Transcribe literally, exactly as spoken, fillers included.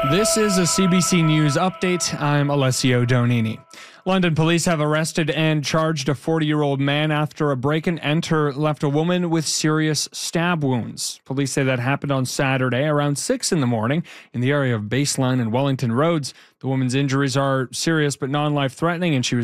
This is a C B C News update. I'm Alessio Donini. London police have arrested and charged a forty-year-old man after a break-and-enter left a woman with serious stab wounds. Police say that happened on Saturday around six in the morning in the area of Baseline and Wellington Roads. The woman's injuries are serious but non-life-threatening, and she was